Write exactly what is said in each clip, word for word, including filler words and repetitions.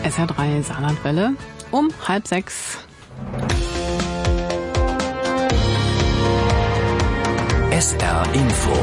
S R drei Saarlandwelle um halb sechs. S R Info.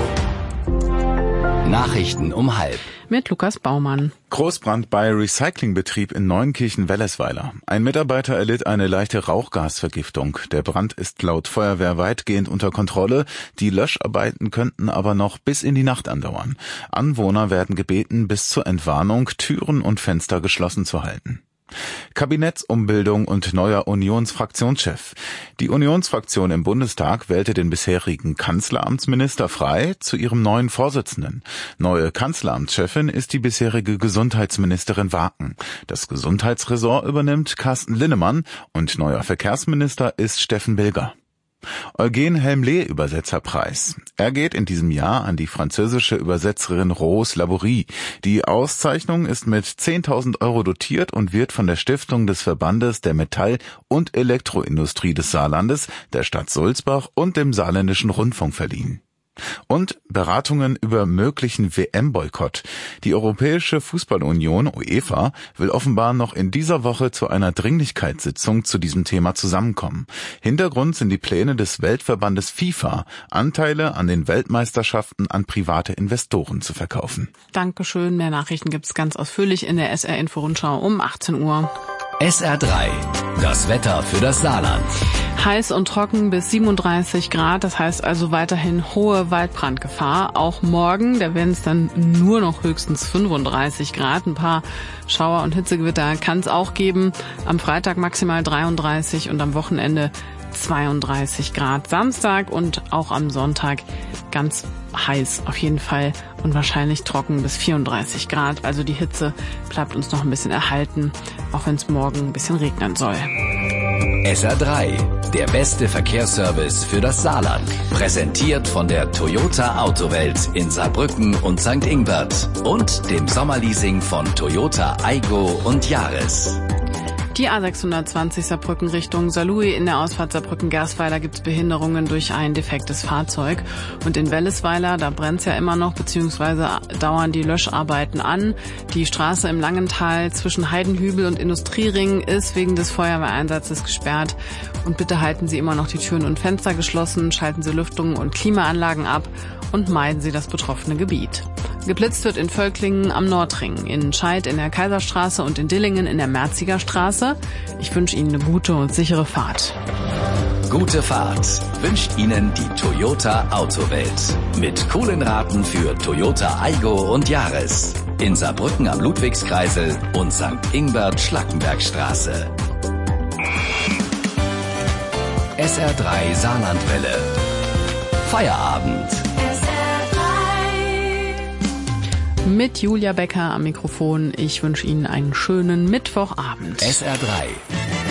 Nachrichten um halb. Mit Lukas Baumann. Großbrand bei Recyclingbetrieb in Neunkirchen-Wellesweiler. Ein Mitarbeiter erlitt eine leichte Rauchgasvergiftung. Der Brand ist laut Feuerwehr weitgehend unter Kontrolle. Die Löscharbeiten könnten aber noch bis in die Nacht andauern. Anwohner werden gebeten, bis zur Entwarnung Türen und Fenster geschlossen zu halten. Kabinettsumbildung und neuer Unionsfraktionschef. Die Unionsfraktion im Bundestag wählte den bisherigen Kanzleramtsminister frei zu ihrem neuen Vorsitzenden. Neue Kanzleramtschefin ist die bisherige Gesundheitsministerin Waken. Das Gesundheitsressort übernimmt Carsten Linnemann und neuer Verkehrsminister ist Steffen Bilger. Eugen Helmle-Übersetzerpreis. Er geht in diesem Jahr an die französische Übersetzerin Rose Laborie. Die Auszeichnung ist mit zehntausend Euro dotiert und wird von der Stiftung des Verbandes der Metall- und Elektroindustrie des Saarlandes, der Stadt Sulzbach und dem Saarländischen Rundfunk verliehen. Und Beratungen über möglichen W M-Boykott. Die Europäische Fußballunion UEFA will offenbar noch in dieser Woche zu einer Dringlichkeitssitzung zu diesem Thema zusammenkommen. Hintergrund sind die Pläne des Weltverbandes FIFA, Anteile an den Weltmeisterschaften an private Investoren zu verkaufen. Dankeschön. Mehr Nachrichten gibt's ganz ausführlich in der S R-Info-Rundschau um achtzehn Uhr. S R drei. Das Wetter für das Saarland. Heiß und trocken bis siebenunddreißig Grad, das heißt also weiterhin hohe Waldbrandgefahr. Auch morgen, da werden es dann nur noch höchstens fünfunddreißig Grad. Ein paar Schauer- und Hitzegewitter kann es auch geben. Am Freitag maximal dreiunddreißig und am Wochenende zweiunddreißig Grad. Samstag und auch am Sonntag ganz heiß auf jeden Fall und wahrscheinlich trocken bis vierunddreißig Grad. Also die Hitze bleibt uns noch ein bisschen erhalten, auch wenn es morgen ein bisschen regnen soll. S R drei, der beste Verkehrsservice für das Saarland. Präsentiert von der Toyota Autowelt in Saarbrücken und Sankt Ingbert und dem Sommerleasing von Toyota Aygo und Yaris. Die A sechshundertzwanzig Saarbrücken Richtung Saarlouis. In der Ausfahrt Saarbrücken-Gersweiler gibt es Behinderungen durch ein defektes Fahrzeug. Und in Wellesweiler, da brennt's ja immer noch, beziehungsweise dauern die Löscharbeiten an. Die Straße im Langental zwischen Heidenhübel und Industriering ist wegen des Feuerwehreinsatzes gesperrt. Und bitte halten Sie immer noch die Türen und Fenster geschlossen, schalten Sie Lüftung und Klimaanlagen ab und meiden Sie das betroffene Gebiet. Geblitzt wird in Völklingen am Nordring, in Scheid in der Kaiserstraße und in Dillingen in der Merziger Straße. Ich wünsche Ihnen eine gute und sichere Fahrt. Gute Fahrt wünscht Ihnen die Toyota Autowelt. Mit coolen Raten für Toyota Aygo und Yaris. In Saarbrücken am Ludwigskreisel und Sankt Ingbert Schlackenbergstraße. S R drei Saarlandwelle. Feierabend. Mit Julia Becker am Mikrofon. Ich wünsche Ihnen einen schönen Mittwochabend. S R drei.